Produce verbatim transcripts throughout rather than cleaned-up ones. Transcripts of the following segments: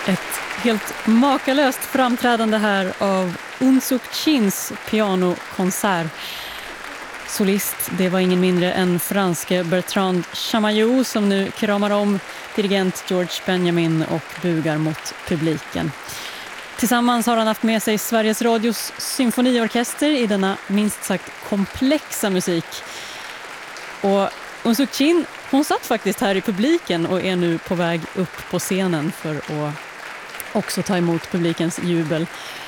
Ett helt makalöst framträdande här av Un Suk Chins pianokonsert. Solist, det var ingen mindre än franske Bertrand Chamayou som nu kramar om dirigent George Benjamin och bugar mot publiken. Tillsammans har han haft med sig Sveriges Radios symfoniorkester i denna minst sagt komplexa musik. Och Un Suk Chin, hon satt faktiskt här i publiken och är nu på väg upp på scenen för att också ta emot publikens jubel.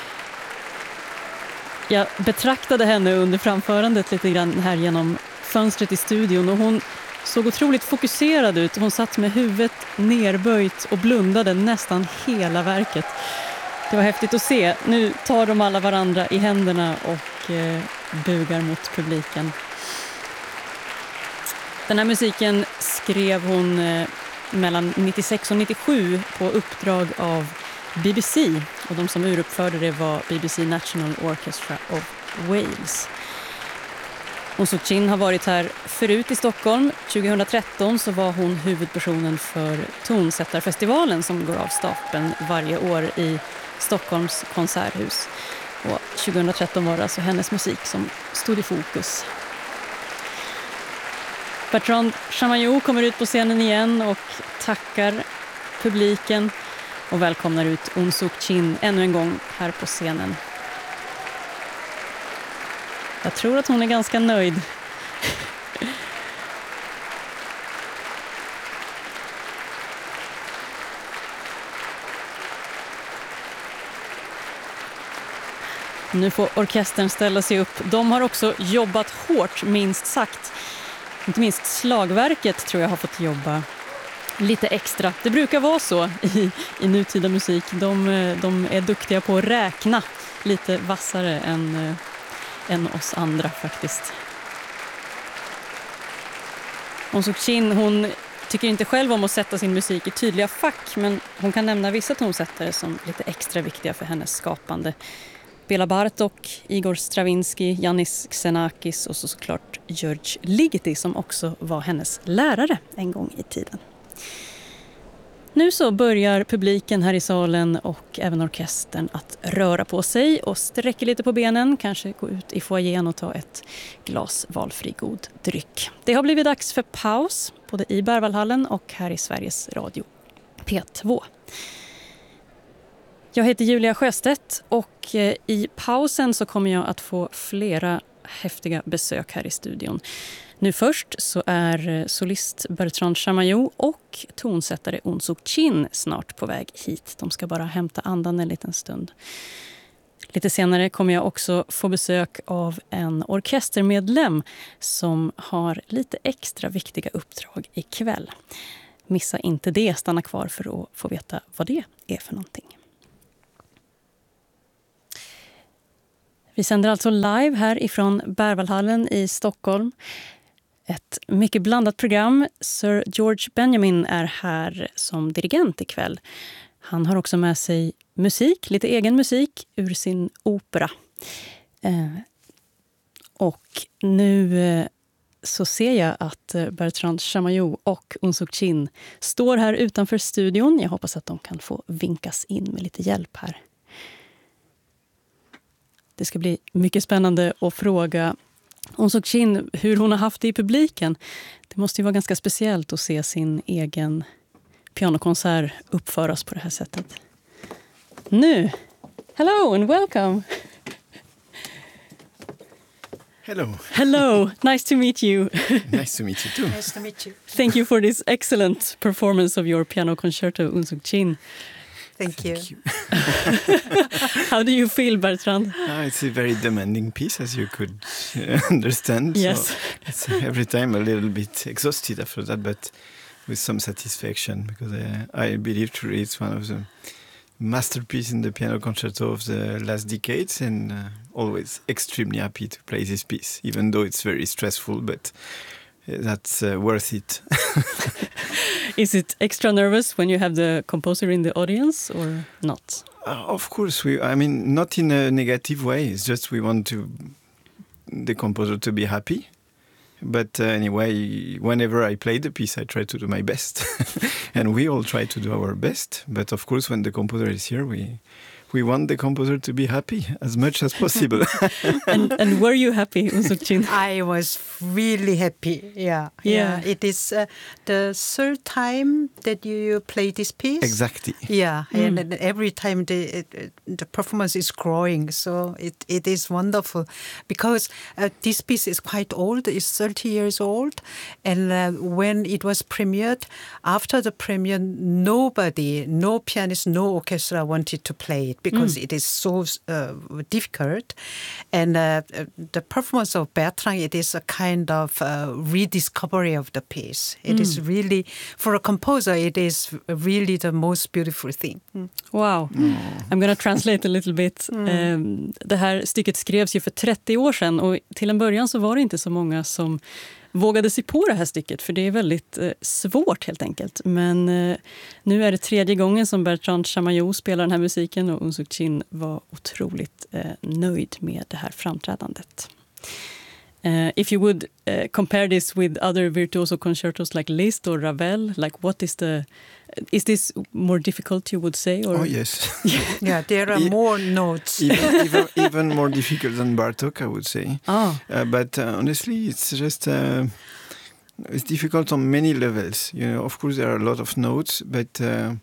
Jag betraktade henne under framförandet lite grann här genom fönstret i studion och hon såg otroligt fokuserad ut. Hon satt med huvudet nerböjt och blundade nästan hela verket. Det var häftigt att se. Nu tar de alla varandra i händerna och eh, bugar mot publiken. Den här musiken skrev hon eh, mellan nittiosex och nittiosju på uppdrag av B B C. Och de som uruppförde det var B B C National Orchestra of Wales. Un Suk Chin har varit här förut i Stockholm. tjugohundratretton så var hon huvudpersonen för Tonsättarfestivalen som går av stapeln varje år i Stockholms konserthus. Och tjugohundratretton var det alltså hennes musik som stod i fokus. Bertrand Chamayou kommer ut på scenen igen och tackar publiken och välkomnar ut Un Suk Chin ännu en gång här på scenen. Jag tror att hon är ganska nöjd. Nu får orkestern ställa sig upp. De har också jobbat hårt, minst sagt. Inte minst slagverket tror jag har fått jobba lite extra. Det brukar vara så i, i nutida musik. De, de är duktiga på att räkna lite vassare än, än oss andra faktiskt. Un Suk Chin, hon tycker inte själv om att sätta sin musik i tydliga fack, men hon kan nämna vissa tonsättare som lite extra viktiga för hennes skapande. Bela Bartok, Igor Stravinsky, Yannis Xenakis och så såklart George Ligeti som också var hennes lärare en gång i tiden. Nu så börjar publiken här i salen och även orkestern att röra på sig och sträcka lite på benen, kanske gå ut i foajén och ta ett glas valfri god dryck. Det har blivit dags för paus både i Berwaldhallen och här i Sveriges Radio P två. Jag heter Julia Sjöstedt och i pausen så kommer jag att få flera häftiga besök här i studion. Nu först så är solist Bertrand Chamayou och tonsättare Un Suk Chin snart på väg hit. De ska bara hämta andan en liten stund. Lite senare kommer jag också få besök av en orkestermedlem som har lite extra viktiga uppdrag ikväll. Missa inte det, stanna kvar för att få veta vad det är för någonting. Vi sänder alltså live här ifrån Berwaldhallen i Stockholm. Ett mycket blandat program. Sir George Benjamin är här som dirigent ikväll. Han har också med sig musik, lite egen musik ur sin opera. Eh, och nu eh, så ser jag att Bertrand Chamayou och Un Suk Chin står här utanför studion. Jag hoppas att de kan få vinkas in med lite hjälp här. Det ska bli mycket spännande att fråga Un Suk Chin hur hon har haft det i publiken. Det måste ju vara ganska speciellt att se sin egen pianokonsert uppföras på det här sättet. Nu, hello and welcome. Hello. Hello, nice to meet you. Nice to meet you too. Nice to meet you. Thank you for this excellent performance of your piano concerto, Un Suk Chin. Thank, Thank you. you. How do you feel, Bertrand? Ah, it's a very demanding piece, as you could uh, understand. Yes. So it's every time a little bit exhausted after that, but with some satisfaction, because I, I believe truly it's one of the masterpieces in the piano concerto of the last decades, and uh, always extremely happy to play this piece, even though it's very stressful, but uh, that's uh, worth it. Is it extra nervous when you have the composer in the audience or not? Uh, of course, we. I mean, not in a negative way. It's just we want to the composer to be happy, But uh, anyway, whenever I play the piece, I try to do my best. And we all try to do our best. But of course, when the composer is here, we we want the composer to be happy as much as possible. and, and were you happy, Eun Suk-jin? I was really happy. Yeah, Yeah. yeah. It is uh, the third time that you play this piece. Exactly. Yeah, Mm. and, and every time the it, the performance is growing, so it, it is wonderful, because uh, this piece is quite old. It's thirty years old, and uh, when it was premiered, after the premiere, nobody, no pianist, no orchestra wanted to play it because it is so uh, difficult. And uh, the performance of Bertrand, it is a kind of uh, rediscovery of the piece. It is really, for a composer, it is really the most beautiful thing. Mm. Wow. I'm gonna translate a little bit. Um, det här stycket skrevs ju för trettio år sedan och till en början så var det inte så många som vågade sig på det här stycket, för det är väldigt eh, svårt helt enkelt. Men eh, nu är det tredje gången som Bertrand Chamayou spelar den här musiken och Eun Suk-jin var otroligt eh, nöjd med det här framträdandet. Uh, if you would uh, compare this with other virtuoso concertos like Liszt or Ravel, like what is the, is this more difficult, you would say? Or? Oh, yes. Yeah, there are Yeah. more notes. even, even, even more difficult than Bartók, I would say. Ah. Uh, but uh, honestly, it's just uh, it's difficult on many levels. You know, of course, there are a lot of notes, but uh,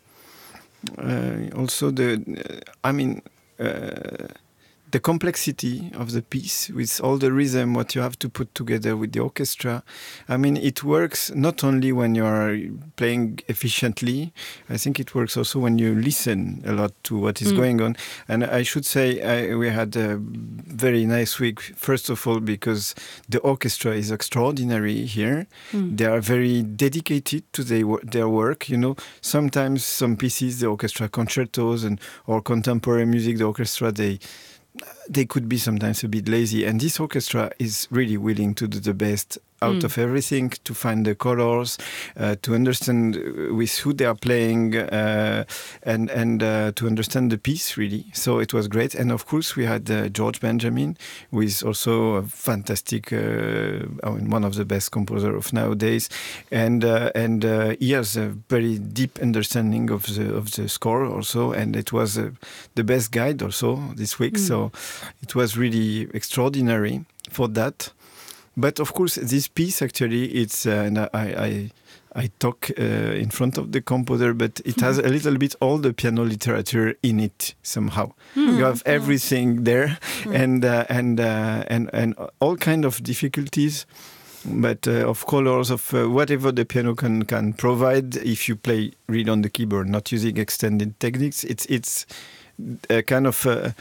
uh, also the, uh, I mean, uh, the complexity of the piece with all the rhythm, what you have to put together with the orchestra. I mean, it works not only when you are playing efficiently. I think it works also when you listen a lot to what is mm. going on. And I should say I, we had a very nice week, first of all, because the orchestra is extraordinary here. Mm. They are very dedicated to their, their work. You know, sometimes some pieces, the orchestra concertos and or contemporary music, the orchestra, they they could be sometimes a bit lazy, and this orchestra is really willing to do the best out mm. of everything, to find the colors, uh, to understand with who they are playing, uh, and and uh, to understand the piece really. So it was great. And of course we had uh, George Benjamin, who is also a fantastic, uh, I mean, one of the best composers of nowadays, and uh, and uh, he has a very deep understanding of the of the score also, and it was uh, the best guide also this week. Mm. So it was really extraordinary for that. But of course, this piece actually, it's uh, and I I, I talk uh, in front of the composer, but it has a little bit all the piano literature in it somehow. Mm. You have everything there, mm. and uh, and uh, and and all kind of difficulties, but uh, of colors, of uh, whatever the piano can can provide. If you play read on the keyboard, not using extended techniques, it's it's a kind of a,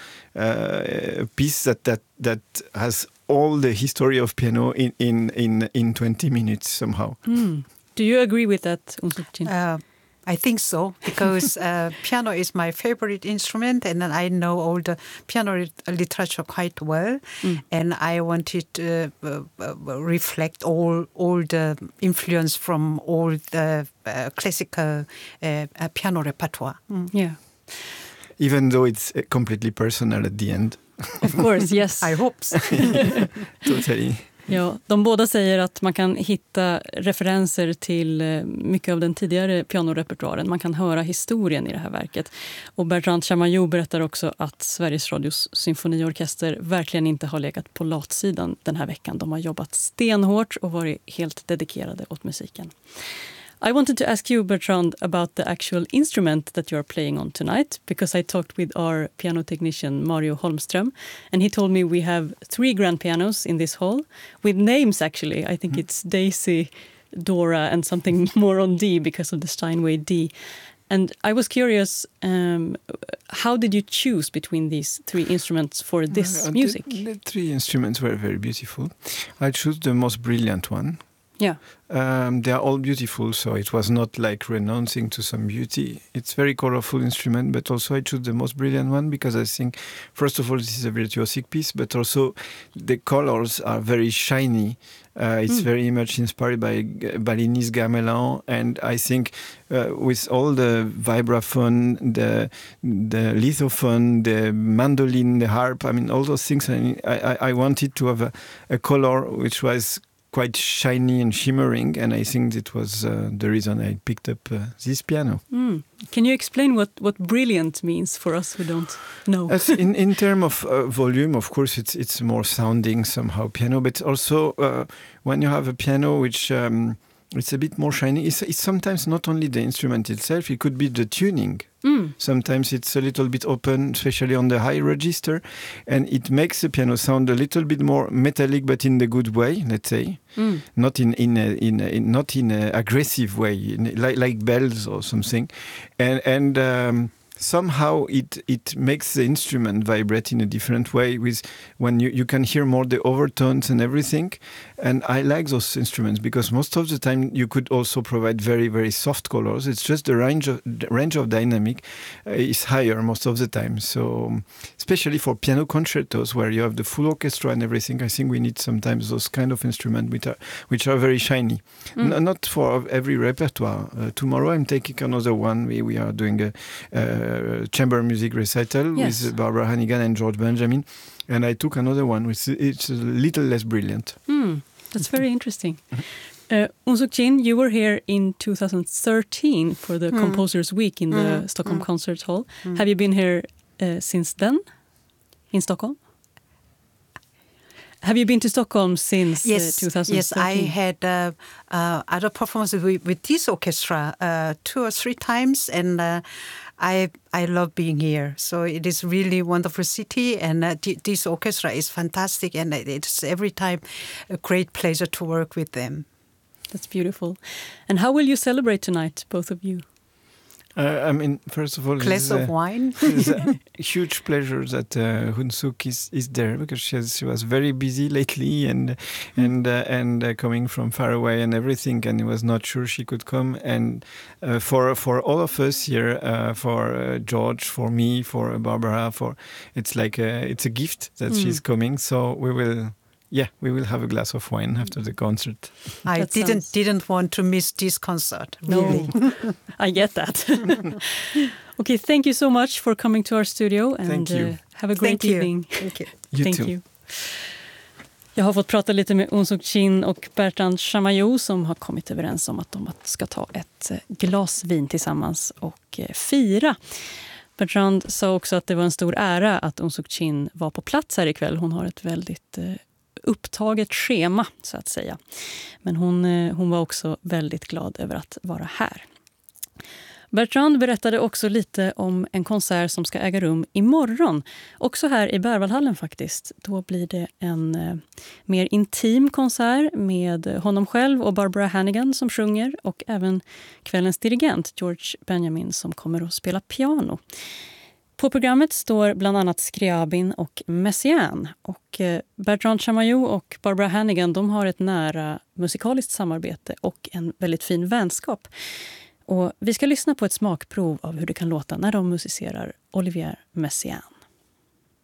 a piece that that that has all the history of piano in in in, in twenty minutes somehow. Mm. Do you agree with that, Eun Suk-jin? Uh, I think so, because uh, piano is my favorite instrument, and then I know all the piano literature quite well, mm. and I wanted to uh, uh, reflect all all the influence from all the uh, classical uh, uh, piano repertoire. Mm. Yeah. Even though it's completely personal at the end. Of course, yes. I hope so. Totally. Ja, de båda säger att man kan hitta referenser till mycket av den tidigare pianorepertoaren. Man kan höra historien i det här verket. Och Bertrand Chamayou berättar också att Sveriges Radios symfoniorkester verkligen inte har legat på latsidan den här veckan. De har jobbat stenhårt och varit helt dedikerade åt musiken. I wanted to ask you, Bertrand, about the actual instrument that you're playing on tonight, because I talked with our piano technician, Mario Holmström, and he told me we have three grand pianos in this hall, with names actually. I think mm. it's Daisy, Dora, and something more on D because of the Steinway D. And I was curious, um, how did you choose between these three instruments for this uh, music? The, the three instruments were very beautiful. I chose the most brilliant one. Yeah. Um, they are all beautiful, so it was not like renouncing to some beauty. It's a very colorful instrument, but also I chose the most brilliant one because I think, first of all, this is a virtuosic piece, but also the colors are very shiny. Uh, it's mm. very much inspired by Bellini's Gamelan, and I think uh, with all the vibraphone, the the lithophone, the mandolin, the harp, I mean, all those things, I, I, I wanted to have a, a color which was quite shiny and shimmering, and I think it was uh, the reason I picked up uh, this piano. Mm. Can you explain what, what brilliant means for us who don't know? As in in terms of uh, volume, of course, it's it's more sounding somehow piano, but also uh, when you have a piano which um, it's a bit more shiny, it's, it's sometimes not only the instrument itself, it could be the tuning. Mm. Sometimes it's a little bit open, especially on the high register, and it makes the piano sound a little bit more metallic, but in the good way, let's say, Mm. not in in, a, in, a, in not in an aggressive way, in, like like bells or something, and and. Um, Somehow it, it makes the instrument vibrate in a different way with when you, you can hear more the overtones and everything. And I like those instruments because most of the time you could also provide very, very soft colors. It's just the range of, the range of dynamic uh, is higher most of the time. So um, especially for piano concertos where you have the full orchestra and everything, I think we need sometimes those kind of instruments which are, which are very shiny. Mm. N- not for every repertoire. Uh, tomorrow I'm taking another one. We, we are doing a... Uh, Uh, chamber music recital yes. with Barbara Hannigan and George Benjamin, and I took another one which it's a little less brilliant. Mm, that's very interesting. Uh, Eun Suk-jin, you were here in two thousand thirteen for the mm. Composers Week in the mm. Stockholm mm. Concert Hall. Mm. Have you been here uh, since then in Stockholm? Have you been to Stockholm since yes, uh, two thousand thirteen? Yes, I had uh, uh, other performances with, with this orchestra uh, two or three times, and uh, I I love being here. So it is really wonderful city, and uh, th- this orchestra is fantastic, and it's every time a great pleasure to work with them. That's beautiful. And how will you celebrate tonight, both of you? Uh, I mean, first of all, glass of uh, wine. It's a huge pleasure that uh, Eun Suk is, is there because she, has, she was very busy lately and and uh, and uh, coming from far away and everything, and he was not sure she could come. And uh, for for all of us here, uh, for uh, George, for me, for Barbara, for it's like a, it's a gift that mm. she's coming. So we will. Yeah, we will have a glass of wine after the concert. I that didn't sounds... didn't want to miss this concert. Really. No, I get that. Okay, thank you so much for coming to our studio and thank you. Uh, have a great thank evening. You. Thank you. You thank too. you. Jag har fått prata lite med Eun Suk-jin och Bertrand Chamayou som har kommit överens om att de ska ta ett glas vin tillsammans och fira. Bertrand sa också att det var en stor ära att Eun Suk-jin var på plats här ikväll. Hon har ett väldigt upptaget schema så att säga. Men hon, hon var också väldigt glad över att vara här. Bertrand berättade också lite om en konsert som ska äga rum imorgon. Också här i Berwaldhallen faktiskt. Då blir det en eh, mer intim konsert med honom själv och Barbara Hannigan som sjunger. Och även kvällens dirigent George Benjamin som kommer att spela piano. På programmet står bland annat Scriabin och Messiaen. Och eh, Bertrand Chamayou och Barbara Hannigan de har ett nära musikaliskt samarbete och en väldigt fin vänskap. Och vi ska lyssna på ett smakprov av hur det kan låta när de musicerar Olivier Messiaen.